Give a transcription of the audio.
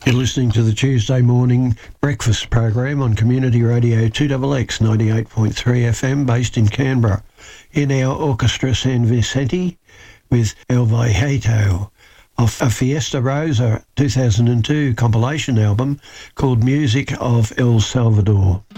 You're listening to the Tuesday morning breakfast program on Community Radio 2XX 98.3 FM, based in Canberra. In our orchestra San Vicente with El Viejito off a Fiesta Rosa 2002 compilation album called Music of El Salvador.